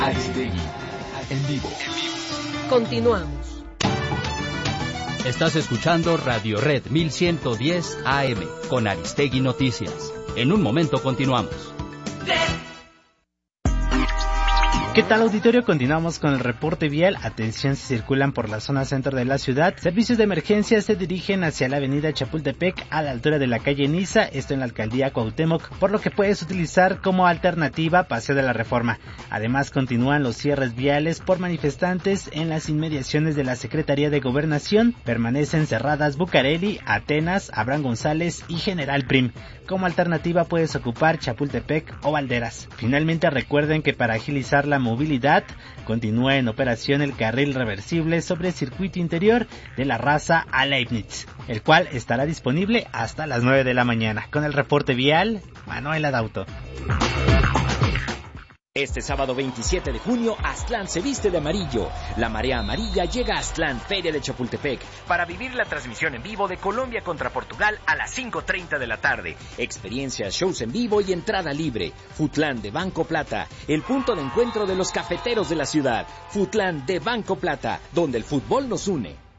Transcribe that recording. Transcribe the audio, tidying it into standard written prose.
Aristegui, en vivo. Continuamos. Estás escuchando Radio Red 1110 AM con Aristegui Noticias. En un momento continuamos. ¿Qué tal, auditorio? Continuamos con el reporte vial. Atención si circulan por la zona centro de la ciudad. Servicios de emergencia se dirigen hacia la avenida Chapultepec a la altura de la calle Niza, esto en la alcaldía Cuauhtémoc, por lo que puedes utilizar como alternativa Paseo de la Reforma. Además, continúan los cierres viales por manifestantes en las inmediaciones de la Secretaría de Gobernación. Permanecen cerradas Bucareli, Atenas, Abraham González y General Prim. Como alternativa puedes ocupar Chapultepec o Valderas. Finalmente, recuerden que para agilizar la movilidad, continúa en operación el carril reversible sobre el circuito interior de la Raza a Leibniz, el cual estará disponible hasta las 9 de la mañana. Con el reporte vial, Manuel Adauto. Este sábado 27 de junio, Aztlán se viste de amarillo. La marea amarilla llega a Aztlán, Feria de Chapultepec, para vivir la transmisión en vivo de Colombia contra Portugal a las 5:30 de la tarde. Experiencias, shows en vivo y entrada libre. Futlán de Banco Plata, el punto de encuentro de los cafeteros de la ciudad. Futlán de Banco Plata, donde el fútbol nos une.